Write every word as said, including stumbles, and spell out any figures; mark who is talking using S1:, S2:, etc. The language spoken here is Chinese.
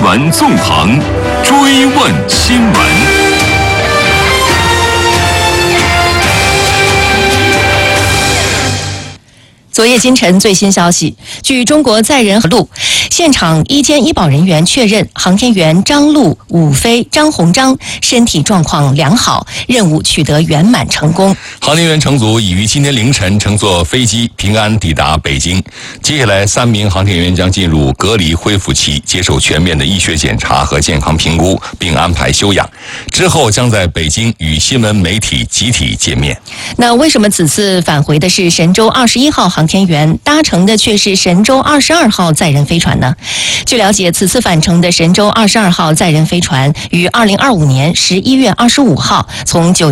S1: 闻纵横，追问新闻。
S2: 昨夜今晨最新消息，据中国载人录，现场医监医保人员确认，航天员张陆、武飞、张鸿章身体状况良好，任务取得圆满成功。
S3: 航天员乘组已于今天凌晨乘坐飞机平安抵达北京。接下来，三名航天员将进入隔离恢复期，接受全面的医学检查和健康评估，并安排休养。之后将在北京与新闻媒体集体见面。
S2: 那为什么此次返回的是神舟二十一号航天员，搭乘的却是神舟二十二号载人飞船呢？据了解，此次返程的神舟二十二号载人飞船于二零二五年十一月二十五号从九